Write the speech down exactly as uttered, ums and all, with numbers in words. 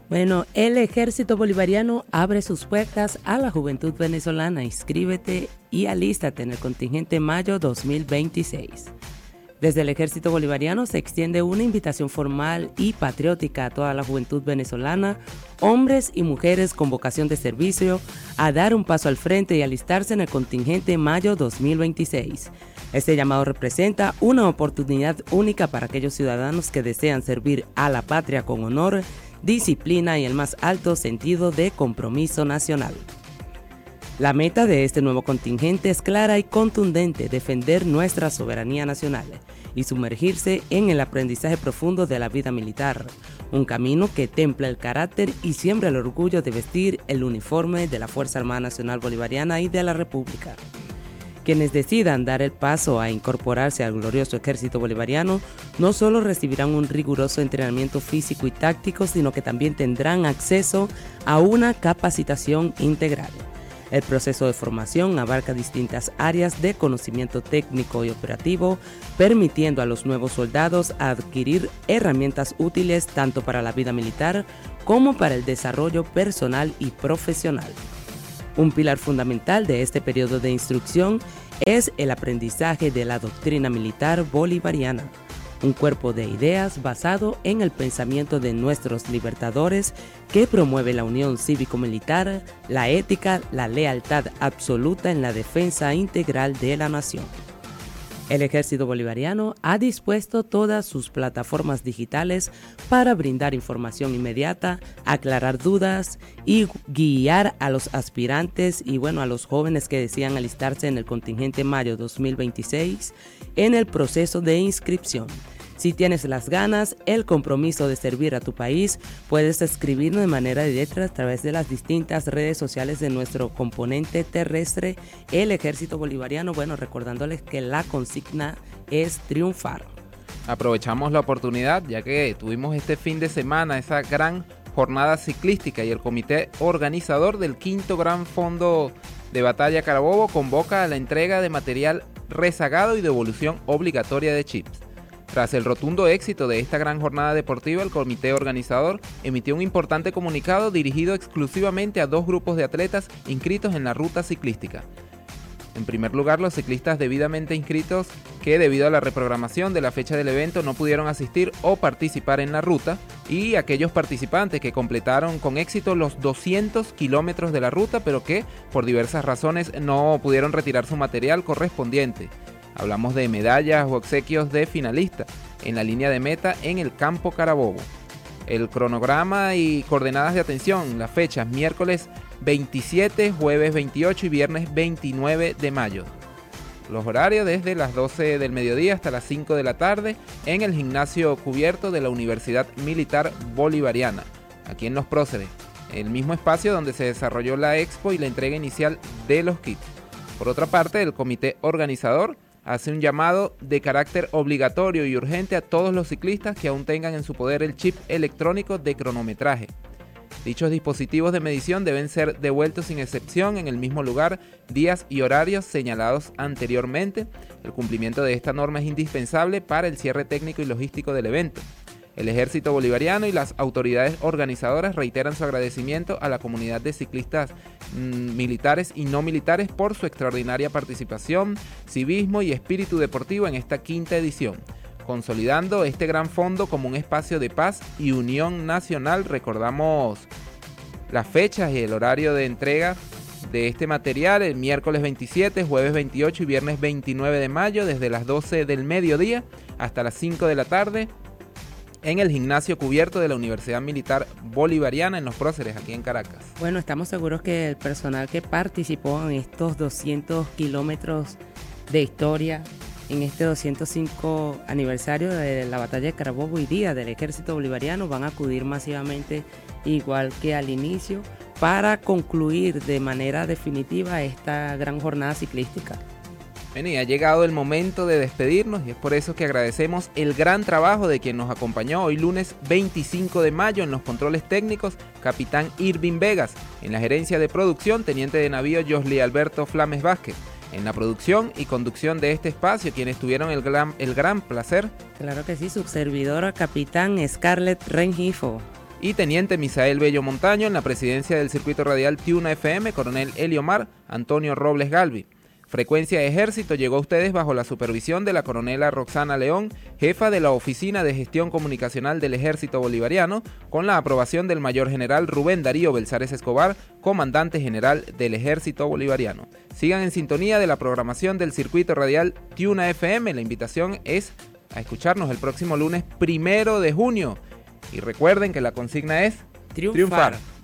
Bueno, el Ejército Bolivariano abre sus puertas a la juventud venezolana. Inscríbete y alístate en el contingente Mayo dos mil veintiséis. Desde el Ejército Bolivariano se extiende una invitación formal y patriótica a toda la juventud venezolana, hombres y mujeres con vocación de servicio, a dar un paso al frente y alistarse en el contingente Mayo dos mil veintiséis. Este llamado representa una oportunidad única para aquellos ciudadanos que desean servir a la patria con honor, disciplina y el más alto sentido de compromiso nacional. La meta de este nuevo contingente es clara y contundente: defender nuestra soberanía nacional y sumergirse en el aprendizaje profundo de la vida militar, un camino que templa el carácter y siembra el orgullo de vestir el uniforme de la Fuerza Armada Nacional Bolivariana y de la República. Quienes decidan dar el paso a incorporarse al glorioso Ejército Bolivariano no solo recibirán un riguroso entrenamiento físico y táctico, sino que también tendrán acceso a una capacitación integral. El proceso de formación abarca distintas áreas de conocimiento técnico y operativo, permitiendo a los nuevos soldados adquirir herramientas útiles tanto para la vida militar como para el desarrollo personal y profesional. Un pilar fundamental de este periodo de instrucción es el aprendizaje de la doctrina militar bolivariana, un cuerpo de ideas basado en el pensamiento de nuestros libertadores que promueve la unión cívico-militar, la ética, la lealtad absoluta en la defensa integral de la nación. El Ejército Bolivariano ha dispuesto todas sus plataformas digitales para brindar información inmediata, aclarar dudas y guiar a los aspirantes y bueno, a los jóvenes que desean alistarse en el contingente Mayo dos mil veintiséis en el proceso de inscripción. Si tienes las ganas, el compromiso de servir a tu país, puedes escribirnos de manera directa a través de las distintas redes sociales de nuestro componente terrestre, el Ejército Bolivariano. Bueno, recordándoles que la consigna es triunfar. Aprovechamos la oportunidad, ya que tuvimos este fin de semana esa gran jornada ciclística y el comité organizador del quinto Gran Fondo de Batalla Carabobo convoca a la entrega de material rezagado y devolución obligatoria de chips. Tras el rotundo éxito de esta gran jornada deportiva, el comité organizador emitió un importante comunicado dirigido exclusivamente a dos grupos de atletas inscritos en la ruta ciclística. En primer lugar, los ciclistas debidamente inscritos que debido a la reprogramación de la fecha del evento no pudieron asistir o participar en la ruta, y aquellos participantes que completaron con éxito los doscientos kilómetros de la ruta pero que por diversas razones no pudieron retirar su material correspondiente. Hablamos de medallas o obsequios de finalistas en la línea de meta en el Campo Carabobo. El cronograma y coordenadas de atención, las fechas: miércoles veintisiete, jueves veintiocho y viernes veintinueve de mayo. Los horarios desde las doce del mediodía hasta las cinco de la tarde en el gimnasio cubierto de la Universidad Militar Bolivariana, aquí en Los Próceres, el mismo espacio donde se desarrolló la expo y la entrega inicial de los kits. Por otra parte, el comité organizador hace un llamado de carácter obligatorio y urgente a todos los ciclistas que aún tengan en su poder el chip electrónico de cronometraje. Dichos dispositivos de medición deben ser devueltos sin excepción en el mismo lugar, días y horarios señalados anteriormente. El cumplimiento de esta norma es indispensable para el cierre técnico y logístico del evento. El Ejército Bolivariano y las autoridades organizadoras reiteran su agradecimiento a la comunidad de ciclistas mmm, militares y no militares por su extraordinaria participación, civismo y espíritu deportivo en esta quinta edición, consolidando este gran fondo como un espacio de paz y unión nacional. Recordamos las fechas y el horario de entrega de este material: el miércoles veintisiete, jueves veintiocho y viernes veintinueve de mayo, desde las doce del mediodía hasta las cinco de la tarde, en el gimnasio cubierto de la Universidad Militar Bolivariana en Los Próceres, aquí en Caracas. Bueno, estamos seguros que el personal que participó en estos doscientos kilómetros de historia, en este doscientos cinco aniversario de la Batalla de Carabobo y Día del Ejército Bolivariano, van a acudir masivamente, igual que al inicio, para concluir de manera definitiva esta gran jornada ciclística. Bueno, y ha llegado el momento de despedirnos, y es por eso que agradecemos el gran trabajo de quien nos acompañó hoy lunes veinticinco de mayo en los controles técnicos, capitán Irving Vegas; en la gerencia de producción, teniente de navío Josly Alberto Flames Vázquez; en la producción y conducción de este espacio, quienes tuvieron el gran, el gran placer. Claro que sí, su servidora capitán Scarlett Rengifo. y Teniente Misael Bello Montaño. En la presidencia del circuito radial Tiuna F M, Coronel Eliomar Antonio Robles Galvi. Frecuencia de Ejército llegó a ustedes bajo la supervisión de la coronela Roxana León, jefa de la Oficina de Gestión Comunicacional del Ejército Bolivariano, con la aprobación del mayor general Rubén Darío Belzares Escobar, comandante general del Ejército Bolivariano. Sigan en sintonía de la programación del circuito radial Tiuna F M. La invitación es a escucharnos el próximo lunes primero de junio. Y recuerden que la consigna es Triunfar. triunfar.